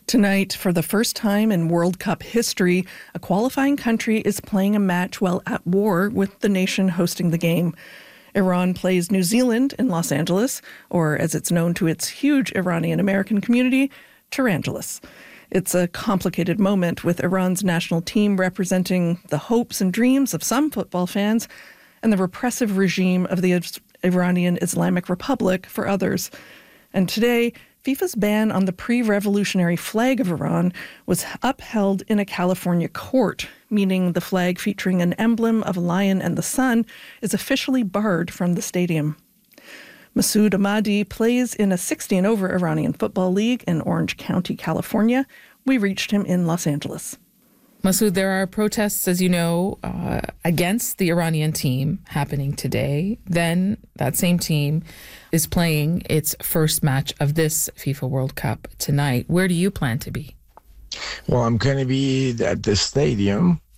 Tonight, for the first time in World Cup history, a qualifying country is playing a match while at war with the nation hosting the game. Iran plays New Zealand in Los Angeles, or as it's known to its huge Iranian-American community, Tehrangeles. It's a complicated moment with Iran's national team representing the hopes and dreams of some football fans and the repressive regime of the Iranian Islamic Republic for others. And today, FIFA's ban on the pre-revolutionary flag of Iran was upheld in a California court, meaning the flag featuring an emblem of a lion and the sun is officially barred from the stadium. Masoud Ahmadi plays in a 60-and-over Iranian football league in Orange County, California. We reached him in Los Angeles. Masoud, there are protests, as you know, against the Iranian team happening today. Then that same team is playing its first match of this FIFA World Cup tonight. Where do you plan to be? Well, I'm going to be at the stadium